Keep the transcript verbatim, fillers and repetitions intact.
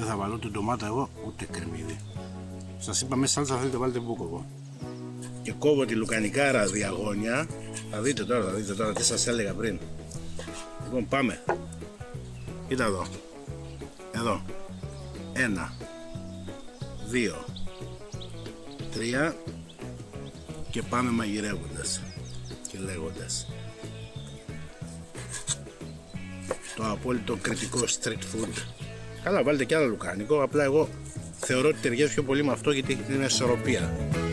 δεν θα βάλω ούτε ντομάτα εγώ, ούτε κρεμμύδι. Σας είπα μέσα σάλτσα θέλετε βάλετε μπούκοβο. Και κόβω τη λουκανικάρα διαγώνια. Θα δείτε τώρα, θα δείτε τώρα τι σας έλεγα πριν. Λοιπόν, πάμε. Κοίτα εδώ. Εδώ. Ένα. Δύο. Τρία. Και πάμε μαγειρεύοντας και λέγοντας. Το απόλυτο κριτικό street food. Καλά, βάλτε κι άλλο λουκάνικο. Απλά εγώ θεωρώ ότι ταιριάζει πιο πολύ με αυτό γιατί είναι ισορροπία.